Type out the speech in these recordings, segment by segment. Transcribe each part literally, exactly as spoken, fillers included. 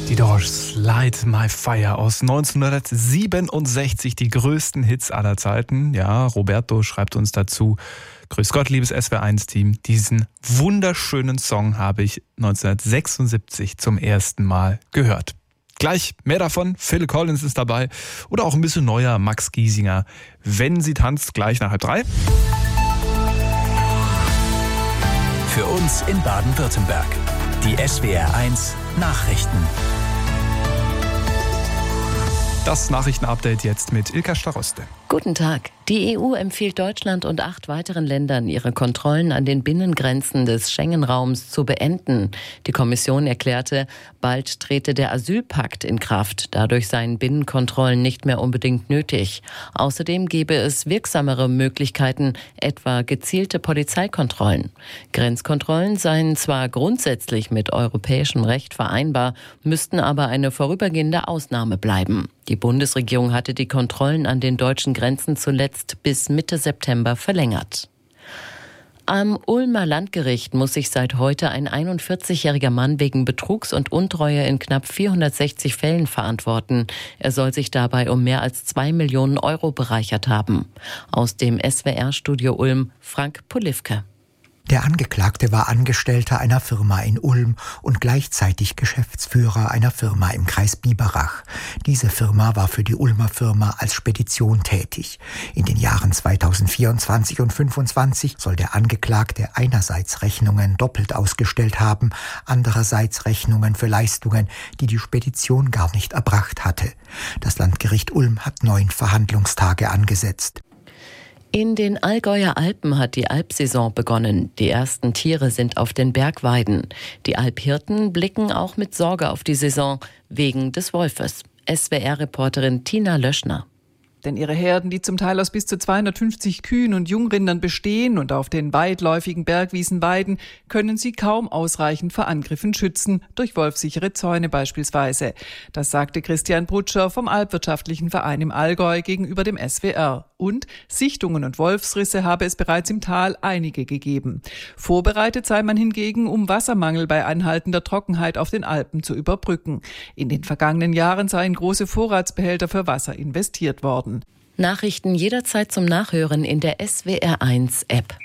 Die Doors, Light My Fire aus neunzehnhundertsiebenundsechzig, die größten Hits aller Zeiten. Ja, Roberto schreibt uns dazu: Grüß Gott, liebes S W R eins Team. Diesen wunderschönen Song habe ich neunzehnhundertsechsundsiebzig zum ersten Mal gehört. Gleich mehr davon, Phil Collins ist dabei oder auch ein bisschen neuer Max Giesinger. Wenn sie tanzt, gleich nach halb drei. Für uns in Baden-Württemberg. Die S W R eins Nachrichten. Das Nachrichtenupdate jetzt mit Ilka Staroste. Guten Tag. Die E U empfiehlt Deutschland und acht weiteren Ländern, ihre Kontrollen an den Binnengrenzen des Schengen-Raums zu beenden. Die Kommission erklärte, bald trete der Asylpakt in Kraft. Dadurch seien Binnenkontrollen nicht mehr unbedingt nötig. Außerdem gäbe es wirksamere Möglichkeiten, etwa gezielte Polizeikontrollen. Grenzkontrollen seien zwar grundsätzlich mit europäischem Recht vereinbar, müssten aber eine vorübergehende Ausnahme bleiben. Die Bundesregierung hatte die Kontrollen an den deutschen Grenzen zuletzt bis Mitte September verlängert. Am Ulmer Landgericht muss sich seit heute ein einundvierzigjähriger Mann wegen Betrugs und Untreue in knapp vierhundertsechzig Fällen verantworten. Er soll sich dabei um mehr als zwei Millionen Euro bereichert haben. Aus dem S W R-Studio Ulm, Frank Polivke. Der Angeklagte war Angestellter einer Firma in Ulm und gleichzeitig Geschäftsführer einer Firma im Kreis Biberach. Diese Firma war für die Ulmer Firma als Spedition tätig. In den Jahren zweitausendvierundzwanzig und fünfundzwanzig soll der Angeklagte einerseits Rechnungen doppelt ausgestellt haben, andererseits Rechnungen für Leistungen, die die Spedition gar nicht erbracht hatte. Das Landgericht Ulm hat neun Verhandlungstage angesetzt. In den Allgäuer Alpen hat die Alpsaison begonnen. Die ersten Tiere sind auf den Bergweiden. Die Alphirten blicken auch mit Sorge auf die Saison wegen des Wolfes. S W R-Reporterin Tina Löschner. Denn ihre Herden, die zum Teil aus bis zu zweihundertfünfzig Kühen und Jungrindern bestehen und auf den weitläufigen Bergwiesen weiden, können sie kaum ausreichend vor Angriffen schützen, durch wolfsichere Zäune beispielsweise. Das sagte Christian Brutscher vom Alpwirtschaftlichen Verein im Allgäu gegenüber dem S W R. Und Sichtungen und Wolfsrisse habe es bereits im Tal einige gegeben. Vorbereitet sei man hingegen, um Wassermangel bei anhaltender Trockenheit auf den Alpen zu überbrücken. In den vergangenen Jahren seien große Vorratsbehälter für Wasser investiert worden. Nachrichten jederzeit zum Nachhören in der S W R eins App.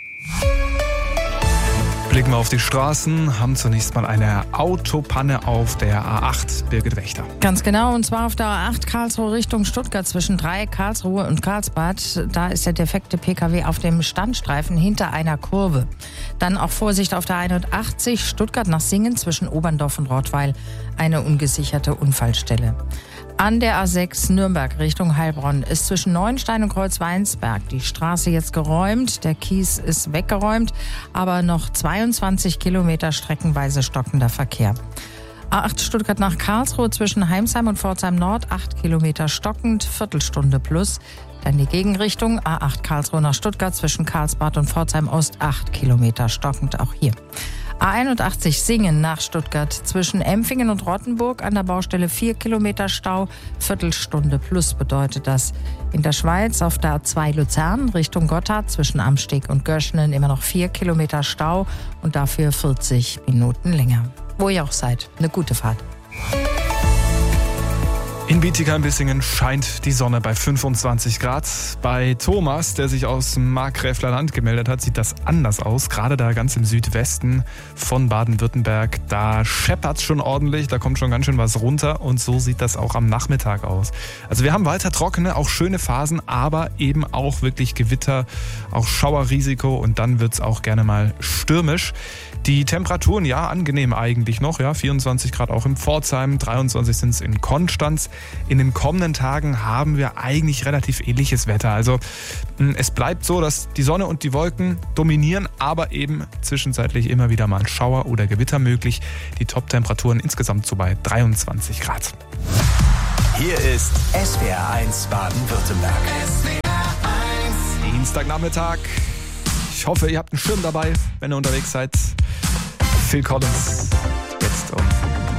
Blicken wir auf die Straßen, haben zunächst mal eine Autopanne auf der A acht, Birgit Wächter. Ganz genau, und zwar auf der A acht Karlsruhe Richtung Stuttgart zwischen Dreieck, Karlsruhe und Karlsbad. Da ist der defekte Pkw auf dem Standstreifen hinter einer Kurve. Dann auch Vorsicht auf der einundachtzig Stuttgart nach Singen zwischen Oberndorf und Rottweil, eine ungesicherte Unfallstelle. An der A sechs Nürnberg Richtung Heilbronn ist zwischen Neuenstein und Kreuzweinsberg die Straße jetzt geräumt. Der Kies ist weggeräumt, aber noch zweiundzwanzig Kilometer streckenweise stockender Verkehr. A acht Stuttgart nach Karlsruhe zwischen Heimsheim und Pforzheim Nord, acht Kilometer stockend, Viertelstunde plus. Dann die Gegenrichtung, A acht Karlsruhe nach Stuttgart zwischen Karlsbad und Pforzheim Ost, acht Kilometer stockend auch hier. A einundachtzig Singen nach Stuttgart zwischen Empfingen und Rottenburg an der Baustelle vier Kilometer Stau, Viertelstunde plus bedeutet das. In der Schweiz auf der A zwei Luzern Richtung Gotthard zwischen Amsteg und Göschenen immer noch vier Kilometer Stau und dafür vierzig Minuten länger. Wo ihr auch seid, eine gute Fahrt. In Bietigheim-Bissingen scheint die Sonne bei fünfundzwanzig Grad. Bei Thomas, der sich aus dem Markgräfler Land gemeldet hat, sieht das anders aus. Gerade da ganz im Südwesten von Baden-Württemberg, da scheppert's schon ordentlich, da kommt schon ganz schön was runter und so sieht das auch am Nachmittag aus. Also wir haben weiter trockene, auch schöne Phasen, aber eben auch wirklich Gewitter, auch Schauerrisiko und dann wird's auch gerne mal stürmisch. Die Temperaturen, ja, angenehm eigentlich noch, ja, vierundzwanzig Grad auch in Pforzheim, dreiundzwanzig sind es in Konstanz. In den kommenden Tagen haben wir eigentlich relativ ähnliches Wetter. Also es bleibt so, dass die Sonne und die Wolken dominieren, aber eben zwischenzeitlich immer wieder mal Schauer oder Gewitter möglich. Die Top-Temperaturen insgesamt so bei dreiundzwanzig Grad. Hier ist S W R eins Baden-Württemberg. Dienstagnachmittag. Ich hoffe, ihr habt einen Schirm dabei, wenn ihr unterwegs seid. Phil Collins.